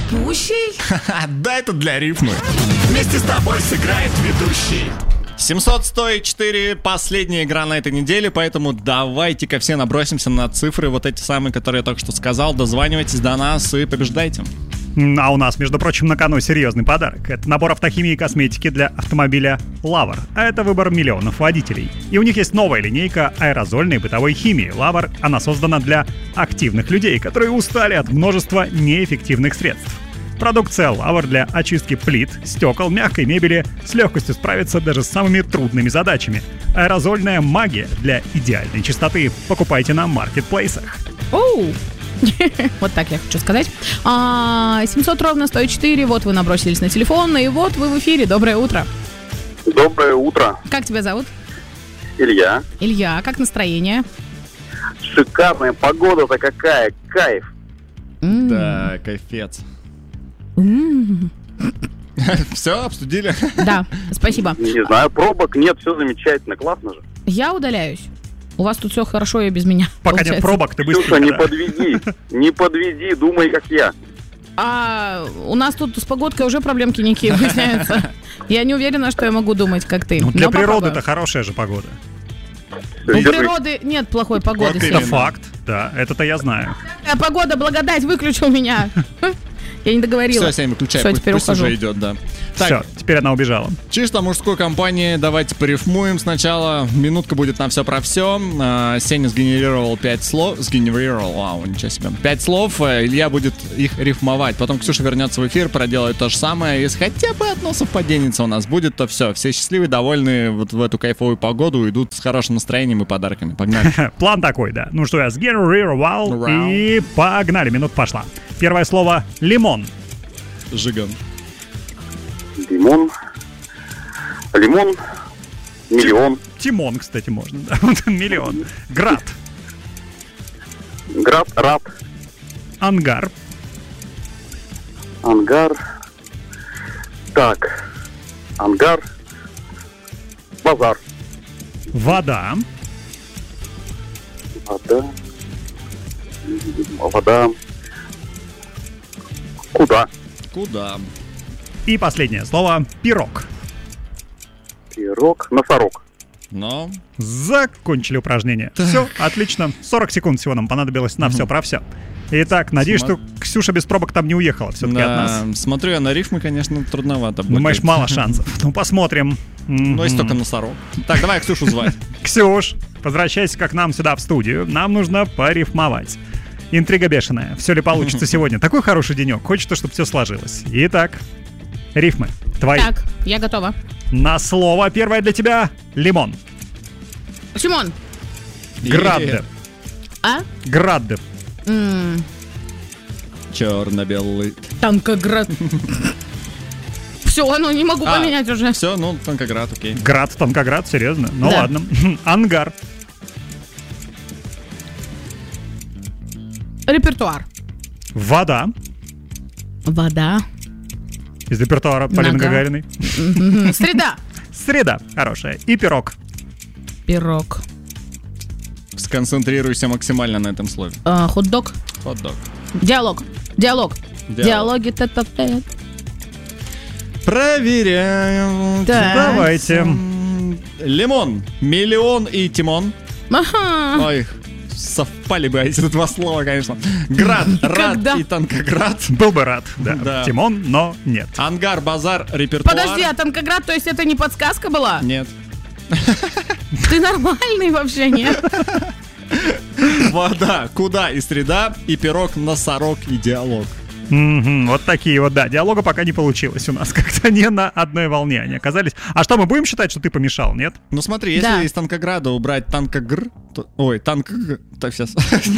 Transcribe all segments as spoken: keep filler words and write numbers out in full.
ведущий? Да, это для рифмы. Вместе с тобой сыграет ведущий. семьсот сто четыре последняя игра на этой неделе, поэтому давайте-ка все набросимся на цифры, вот эти самые, которые я только что сказал. Дозванивайтесь до нас и побеждайте. А у нас, между прочим, на кону серьезный подарок. Это набор автохимии и косметики для автомобиля Лавр. А это выбор миллионов водителей. И у них есть новая линейка аэрозольной бытовой химии Лавр. Она создана для активных людей, которые устали от множества неэффективных средств. Продукция Лавр для очистки плит, стекол, мягкой мебели с легкостью справится даже с самыми трудными задачами. Аэрозольная магия для идеальной чистоты. Покупайте на маркетплейсах. Оу! Вот так я хочу сказать. А, семьсот ровно сто четыре. Вот вы набросились на телефон. И вот вы в эфире. Доброе утро. Доброе утро. Как тебя зовут? Илья. Илья, как настроение? Шикарная погода-то какая. Кайф. М. Да, кайфец. М. Все, обсудили? Да, спасибо. Не знаю, пробок нет, все замечательно, классно же. Я удаляюсь. У вас тут все хорошо и без меня. Пока получается. нет пробок, ты Ксюша, быстренько. не да. подведи, не подведи, думай, как я. А у нас тут с погодкой уже проблемки некие выясняются. Я не уверена, что я могу думать, как ты. Ну, для Но природы попробую. это хорошая же погода. Всё, У держи. природы нет плохой погоды. Вот Это именно. Сергей. факт, да, это-то я знаю. Э, Погода, благодать, выключил меня. Я не договорила. Все, Сень, выключай, Всё, пусть, теперь пусть ухожу. уже идет, да. Так, Все, теперь она убежала. чисто мужской компании, давайте порифмуем сначала. Минутка будет на все про все. Сеня сгенерировал пять слов. Сгенерировал, вау, ничего себе. Пять слов, э, Илья будет их рифмовать. Потом Ксюша вернется в эфир, проделает то же самое. Если хотя бы одно совпадение у нас будет, то все. Все счастливы, довольны вот в эту кайфовую погоду, идут с хорошим настроением и подарками. Погнали. План такой, да. Ну что, я сгенерировал, Вау. и погнали, минут пошла. Первое слово — лимон. Жиган. Лимон. Лимон. Миллион. Тимон, кстати, можно, да. Миллион. Град. Град, рад. Ангар. Ангар. Так. Ангар. Базар. Вода. Вода. Вода. Куда? Куда? И последнее слово — пирог. Пирог. Носорог. Но... Закончили упражнение. Все, отлично. сорок секунд всего нам понадобилось на все про все. Итак, надеюсь, Сма- что Ксюша без пробок там не уехала все-таки от нас. Да, смотрю я на рифмы, конечно, трудновато будет. Думаешь, мало шансов. Ну, посмотрим. Ну, если Мгм. только носорог. Так, давай Ксюшу звать. Ксюш, возвращайся к нам сюда в студию. Нам нужно порифмовать. Интрига бешеная. Все ли получится сегодня? Такой хороший денек. Хочется, чтобы все сложилось. Итак, рифмы твои. Так, я готова. На слово первое для тебя — лимон. Симон. Град. А? Град. М, Черно-белый. Танкоград. Все, ну не могу А. поменять уже. Все, ну, Танкоград, окей. Град, Танкоград, серьезно? Ну Да. ладно. Ангар. Репертуар. Вода. Вода. Из репертуара Полины Нога. Гагариной. Мгм. Среда. Среда. Хорошая. И пирог. Пирог. Сконцентрируйся максимально на этом слове. А, Хот-дог. Хот-дог. Диалог. Диалог. Диалог. Диалоги тет-а-тет. Проверяем. Так. Давайте. М, Лимон, миллион и Тимон. Ага. Ой, совпали бы эти два слова, конечно. Град, рад Когда? и Танкоград. Был бы рад, да. Да. Тимон, но нет. Ангар, базар, репертуар. Подожди, а Танкоград, то есть это не подсказка была? Нет. Ты нормальный вообще, нет? Вода, куда и среда, и пирог, носорог и диалог. Мгм, вот такие вот, да. Диалога пока не получилось у нас. Как-то не на одной волне они оказались. А что, мы будем считать, что ты помешал, нет? Ну смотри, если Да. из Танкограда убрать Танкогр, то... Ой, Танк... Так, сейчас.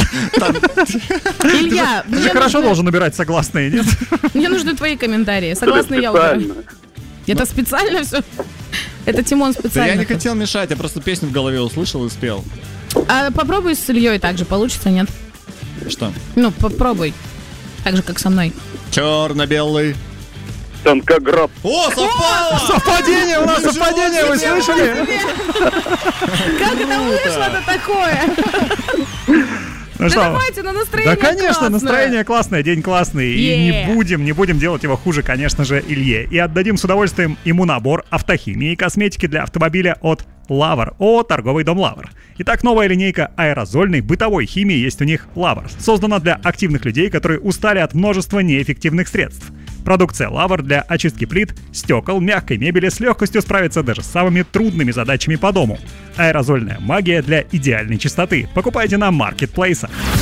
Илья, Ты же мне хорошо нужны- должен набирать согласные, нет? мне нужны твои комментарии. Согласна, я Специально. уберу. Это специально все? Это Тимон Да я специально. не хотел мешать, я просто песню в голове услышал и спел. А попробуй с Ильей так же, получится, нет? Что? Ну, попробуй. Так же, как со мной. Черно-белый. Танкоград. О, совпало! Совпадение, у нас совпадение, вы слышали? Как это вышло-то такое? Ну Да что? давайте, на настроение Да, конечно, классное. настроение классное, день классный. И Е. не будем, не будем делать его хуже, конечно же, Илье. И отдадим с удовольствием ему набор автохимии и косметики для автомобиля от Лавр, о, торговый дом Лавр. Итак, новая линейка аэрозольной бытовой химии есть у них Лавр. Создана для активных людей, которые устали от множества неэффективных средств. Продукция Лавр для очистки плит, стекол, мягкой мебели с легкостью справится даже с самыми трудными задачами по дому. Аэрозольная магия для идеальной чистоты. Покупайте на маркетплейсах.